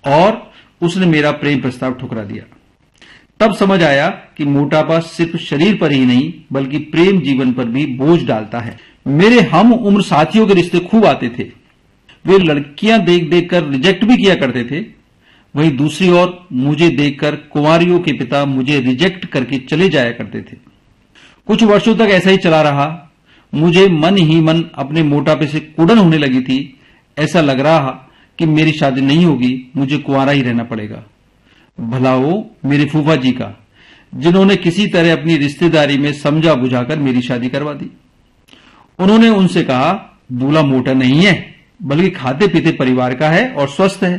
और उसने मेरा प्रेम प्रस्ताव ठुकरा दिया। तब समझ आया कि मोटापा सिर्फ शरीर पर ही नहीं बल्कि प्रेम जीवन पर भी बोझ डालता है। मेरे हम उम्र साथियों के रिश्ते खूब आते थे। वे लड़कियां देख देख कर रिजेक्ट भी किया करते थे। वहीं दूसरी ओर मुझे देखकर कुंवारियों के पिता मुझे रिजेक्ट करके चले जाया करते थे। कुछ वर्षों तक ऐसा ही चला रहा। मुझे मन ही मन अपने मोटापे से कुड़न होने लगी थी। ऐसा लग रहा कि मेरी शादी नहीं होगी, मुझे कुंवारा ही रहना पड़ेगा। भला वो मेरे फूफा जी का, जिन्होंने किसी तरह अपनी रिश्तेदारी में समझा बुझाकर मेरी शादी करवा दी। उन्होंने उनसे कहा, दूल्हा मोटा नहीं है बल्कि खाते पीते परिवार का है और स्वस्थ है।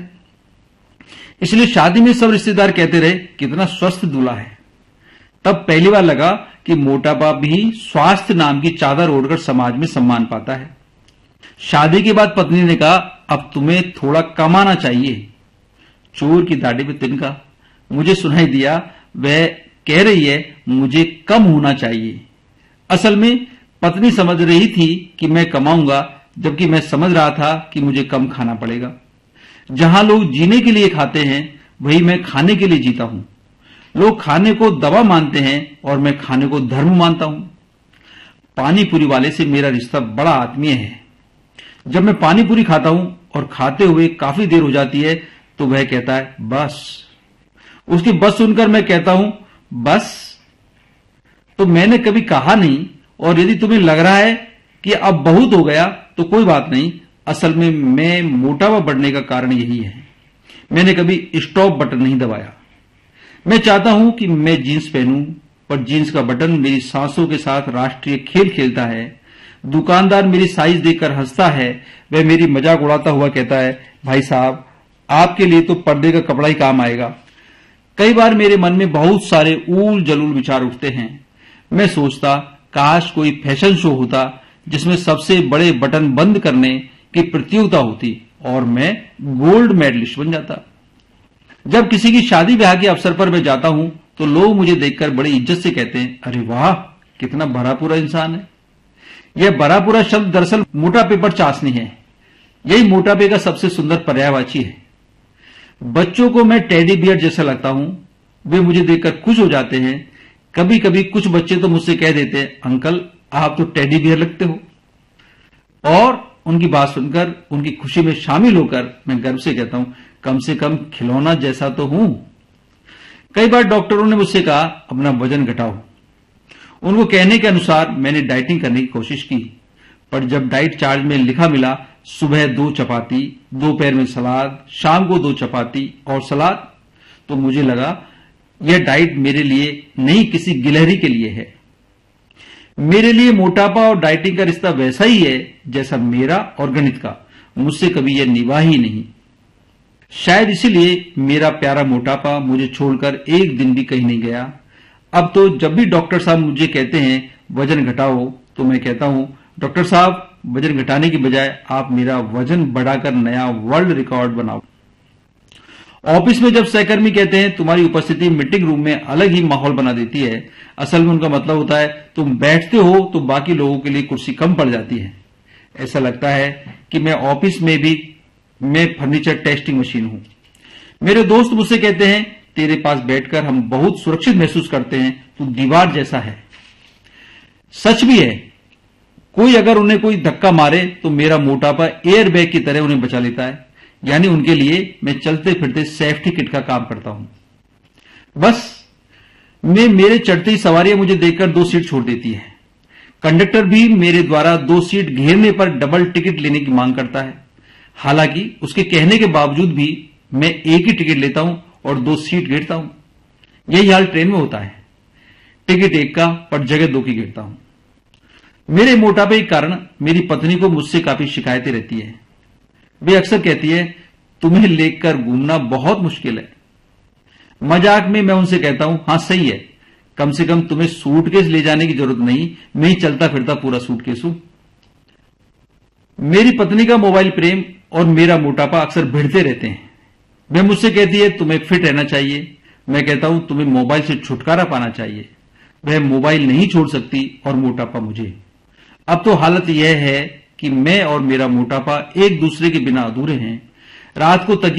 इसलिए शादी में सब रिश्तेदार कहते रहे, कितना स्वस्थ दूल्हा है। तब पहली बार लगा कि मोटापा भी स्वास्थ्य नाम की चादर ओढ़कर समाज में सम्मान पाता है। शादी के बाद पत्नी ने कहा, अब तुम्हें थोड़ा कमाना चाहिए। चोर की दाढ़ी पे तिनका। मुझे सुनाई दिया वह कह रही है मुझे कम होना चाहिए। असल में पत्नी समझ रही थी कि मैं कमाऊंगा, जबकि मैं समझ रहा था कि मुझे कम खाना पड़ेगा। जहां लोग जीने के लिए खाते हैं वही मैं खाने के लिए जीता हूं। लोग खाने को दवा मानते हैं और मैं खाने को धर्म मानता हूं। पानी पूरी वाले से मेरा रिश्ता बड़ा आत्मीय है। जब मैं पानी पूरी खाता हूं और खाते हुए काफी देर हो जाती है तो वह कहता है बस। उसकी बस सुनकर मैं कहता हूं बस तो मैंने कभी कहा नहीं, और यदि तुम्हें लग रहा है कि अब बहुत हो गया तो कोई बात नहीं। असल में मैं मोटापा बढ़ने का कारण यही है। मैंने कभी स्टॉप बटन नहीं दबाया। मैं चाहता हूं कि मैं जींस पहनूं, पर जींस का बटन मेरी सांसों के साथ राष्ट्रीय खेल खेलता है। दुकानदार मेरी साइज देखकर हंसता है। वह मेरी मजाक उड़ाता हुआ कहता है, भाई साहब आपके लिए तो पर्दे का कपड़ा ही काम आएगा। कई बार मेरे मन में बहुत सारे ऊल जलूल विचार उठते हैं। मैं सोचता, काश कोई फैशन शो होता जिसमें सबसे बड़े बटन बंद करने की प्रतियोगिता होती और मैं गोल्ड मेडलिस्ट बन जाता। जब किसी की शादी ब्याह के अवसर पर मैं जाता हूं तो लोग मुझे देखकर बड़ी इज्जत से कहते हैं, अरे वाह कितना भरा पूरा इंसान है। यह भरा पूरा शब्द दरअसल मोटापे पर चाशनी है। यही मोटापे का सबसे सुंदर पर्यायवाची है। बच्चों को मैं टेडी बियर जैसा लगता हूं। वे मुझे देखकर खुश हो जाते हैं। कभी कभी कुछ बच्चे तो मुझसे कह देते हैं, अंकल आप तो टेडी बियर लगते हो। और उनकी बात सुनकर उनकी खुशी में शामिल होकर मैं गर्व से कहता हूं, कम से कम खिलौना जैसा तो हूं। कई बार डॉक्टरों ने मुझसे कहा अपना वजन घटाओ। उनको कहने के अनुसार मैंने डाइटिंग करने की कोशिश की, पर जब डाइट चार्ट में लिखा मिला सुबह 2 चपाती, दोपहर में सलाद, शाम को 2 चपाती और सलाद, तो मुझे लगा यह डाइट मेरे लिए नहीं किसी गिलहरी के लिए है। मेरे लिए मोटापा और डाइटिंग का रिश्ता वैसा ही है जैसा मेरा और गणित का। मुझसे कभी यह निभा ही नहीं। शायद इसीलिए मेरा प्यारा मोटापा मुझे छोड़कर एक दिन भी कहीं नहीं गया। अब तो जब भी डॉक्टर साहब मुझे कहते हैं वजन घटाओ तो मैं कहता हूं, डॉक्टर साहब वजन घटाने की बजाय आप मेरा वजन बढ़ाकर नया वर्ल्ड रिकॉर्ड बनाओ। ऑफिस में जब सहकर्मी कहते हैं तुम्हारी उपस्थिति मीटिंग रूम में अलग ही माहौल बना देती है, असल में उनका मतलब होता है तुम बैठते हो तो बाकी लोगों के लिए कुर्सी कम पड़ जाती है। ऐसा लगता है कि मैं ऑफिस में भी मैं फर्नीचर टेस्टिंग मशीन हूं। मेरे दोस्त मुझसे कहते हैं तेरे पास बैठकर हम बहुत सुरक्षित महसूस करते हैं, तू दीवार जैसा है। सच भी है। कोई अगर उन्हें कोई धक्का मारे तो मेरा मोटापा एयर बैग की तरह उन्हें बचा लेता है। यानी उनके लिए मैं चलते फिरते सेफ्टी किट का काम करता हूं। बस मेरे चढ़ते ही सवारियां मुझे देखकर 2 सीट छोड़ देती है। कंडक्टर भी मेरे द्वारा 2 सीट घेरने पर डबल टिकट लेने की मांग करता है। हालांकि उसके कहने के बावजूद भी मैं एक ही टिकट लेता हूं और 2 सीट घेरता हूं। यही हाल ट्रेन में होता है। टिकट एक का पर जगह 2 की घेरता हूं। मेरे मोटापे के कारण मेरी पत्नी को मुझसे काफी शिकायतें रहती है। वे अक्सर कहती है तुम्हें लेकर घूमना बहुत मुश्किल है। मजाक में मैं उनसे कहता हूं, हां सही है, कम से कम तुम्हें सूटकेस ले जाने की जरूरत नहीं, मैं ही चलता फिरता पूरा सूटकेस हूं। मेरी पत्नी का मोबाइल प्रेम और मेरा मोटापा अक्सर भिड़ते रहते हैं। वह मुझसे कहती है तुम्हें फिट रहना चाहिए। मैं कहता हूं तुम्हें मोबाइल से छुटकारा पाना चाहिए। वह मोबाइल नहीं छोड़ सकती और मोटापा मुझे। अब तो हालत यह है कि मैं और मेरा मोटापा एक दूसरे के बिना अधूरे हैं। रात को तकिया